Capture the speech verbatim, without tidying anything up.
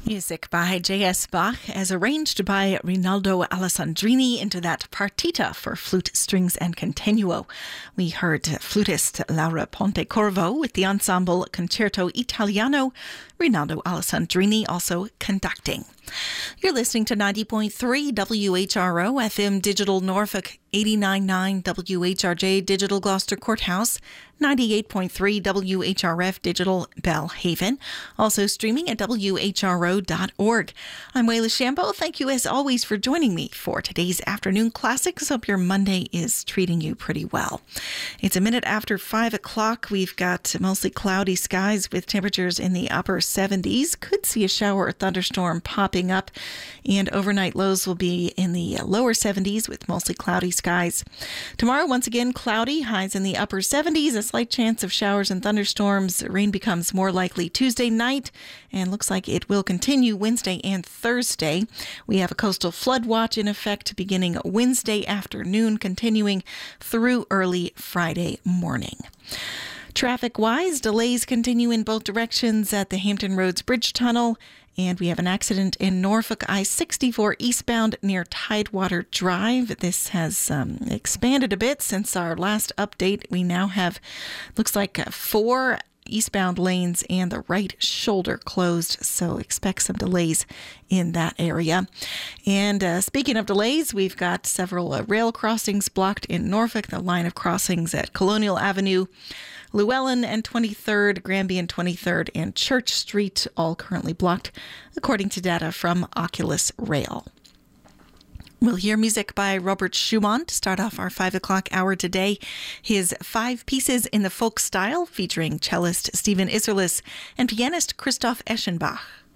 Music by J S Bach as arranged by Rinaldo Alessandrini into that partita for flute, strings and continuo. We heard flutist Laura Pontecorvo with the ensemble Concerto Italiano, Rinaldo Alessandrini also conducting. You're listening to ninety point three W H R O F M Digital Norfolk, eighty-nine point nine W H R J Digital Gloucester Courthouse, ninety-eight point three W H R F Digital Belhaven, also streaming at W H R O dot org. I'm Wayla Shambo. Thank you as always for joining me for today's afternoon classics. Hope your Monday is treating you pretty well. It's a minute after five o'clock. We've got mostly cloudy skies with temperatures in the upper seventies. Could see a shower or thunderstorm popping up, and overnight lows will be in the lower seventies with mostly cloudy skies. Tomorrow, once again, cloudy, highs in the upper seventies, a slight chance of showers and thunderstorms. Rain becomes more likely Tuesday night and looks like it will continue Wednesday and Thursday. We have a coastal flood watch in effect beginning Wednesday afternoon, continuing through early Friday morning. Traffic-wise, delays continue in both directions at the Hampton Roads Bridge Tunnel, and we have an accident in Norfolk I sixty-four eastbound near Tidewater Drive. This has um, expanded a bit since our last update. We now have, looks like, four eastbound lanes and the right shoulder closed, so expect some delays in that area. And uh, speaking of delays, we've got several uh, rail crossings blocked in Norfolk, the line of crossings at Colonial Avenue, Llewellyn and twenty-third, Granby and twenty-third, and Church Street, all currently blocked, according to data from Oculus Rail. We'll hear music by Robert Schumann to start off our five o'clock hour today. His five pieces in the folk style, featuring cellist Stephen Isserlis and pianist Christoph Eschenbach.